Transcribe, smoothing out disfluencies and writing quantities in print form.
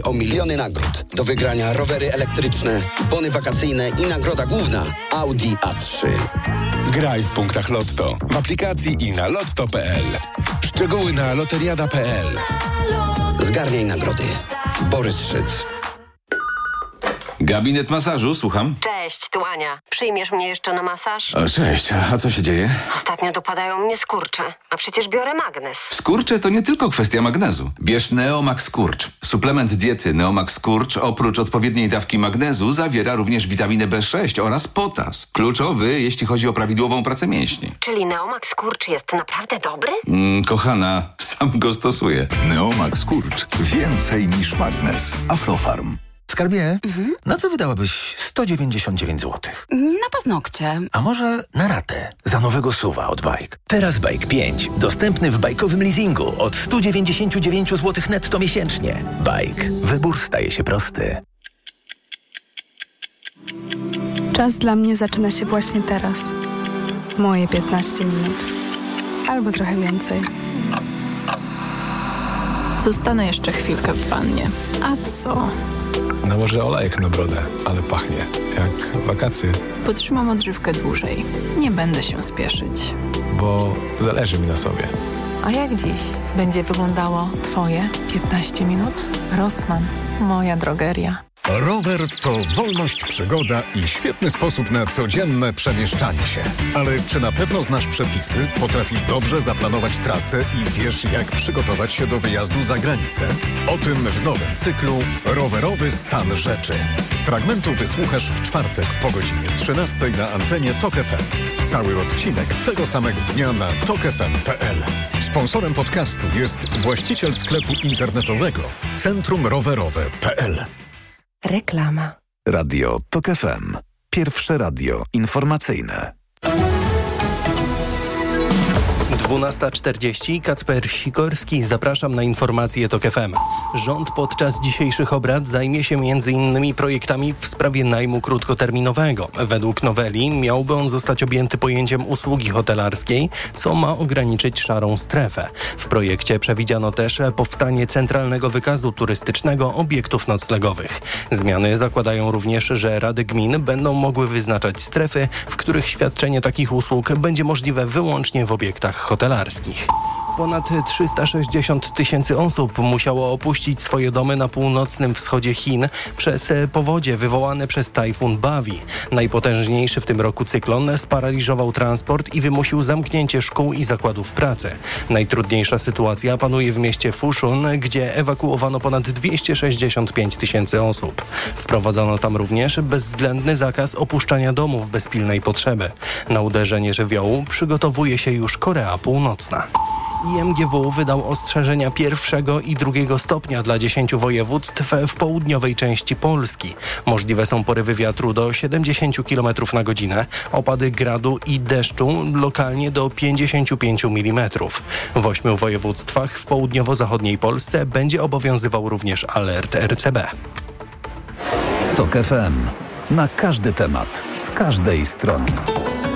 Graj o miliony nagród. Do wygrania rowery elektryczne, bony wakacyjne i nagroda główna Audi A3. Graj w punktach Lotto, w aplikacji i na lotto.pl. Szczegóły na loteriada.pl. Zgarniaj nagrody. Borys Szyc. Gabinet masażu, słucham. Cześć, tu Ania. Przyjmiesz mnie jeszcze na masaż? Cześć, a co się dzieje? Ostatnio dopadają mnie skurcze, a przecież biorę magnes. Skurcze to nie tylko kwestia magnezu. Bierz Neomax Skurcz. Suplement diety Neomax Skurcz oprócz odpowiedniej dawki magnezu zawiera również witaminę B6 oraz potas. Kluczowy, jeśli chodzi o prawidłową pracę mięśni. Czyli Neomax Skurcz jest naprawdę dobry? Kochana, sam go stosuję. Neomax Skurcz. Więcej niż magnes. Aflofarm. Skarbie, na co wydałabyś 199 zł? Na paznokcie. A może na ratę za nowego SUV-a od Bike? Teraz Bike 5. Dostępny w bajkowym leasingu od 199 zł netto miesięcznie. Bike. Wybór staje się prosty. Czas dla mnie zaczyna się właśnie teraz. Moje 15 minut. Albo trochę więcej. Zostanę jeszcze chwilkę w wannie. A co? Nałożę olejek na brodę, ale pachnie jak wakacje. Potrzymam odżywkę dłużej. Nie będę się spieszyć. Bo zależy mi na sobie. A jak dziś będzie wyglądało Twoje 15 minut? Rossmann, moja drogeria. Rower to wolność, przygoda i świetny sposób na codzienne przemieszczanie się. Ale czy na pewno znasz przepisy, potrafisz dobrze zaplanować trasę i wiesz, jak przygotować się do wyjazdu za granicę? O tym w nowym cyklu Rowerowy stan rzeczy. Fragmentu wysłuchasz w czwartek po godzinie 13 na antenie TOK FM. Cały odcinek tego samego dnia na tokfm.pl. Sponsorem podcastu jest właściciel sklepu internetowego centrumrowerowe.pl. Reklama. Radio TOK FM. Pierwsze radio informacyjne. 12:40. Kacper Sikorski. Zapraszam na informacje TOK FM. Rząd podczas dzisiejszych obrad zajmie się m.in. projektami w sprawie najmu krótkoterminowego. Według noweli miałby on zostać objęty pojęciem usługi hotelarskiej, co ma ograniczyć szarą strefę. W projekcie przewidziano też powstanie centralnego wykazu turystycznego obiektów noclegowych. Zmiany zakładają również, że rady gmin będą mogły wyznaczać strefy, w których świadczenie takich usług będzie możliwe wyłącznie w obiektach hotelarskich. Ponad 360 tysięcy osób musiało opuścić swoje domy na północnym wschodzie Chin przez powodzie wywołane przez tajfun Bawi. Najpotężniejszy w tym roku cyklon sparaliżował transport i wymusił zamknięcie szkół i zakładów pracy. Najtrudniejsza sytuacja panuje w mieście Fushun, gdzie ewakuowano ponad 265 tysięcy osób. Wprowadzono tam również bezwzględny zakaz opuszczania domów bez pilnej potrzeby. Na uderzenie żywiołu przygotowuje się już Korea Północna. IMGW wydał ostrzeżenia 1. i 2. stopnia dla 10 województw w południowej części Polski. Możliwe są porywy wiatru do 70 km na godzinę, opady gradu i deszczu lokalnie do 55 mm. W 8 województwach w południowo-zachodniej Polsce będzie obowiązywał również alert RCB. TOK FM. Na każdy temat, z każdej strony.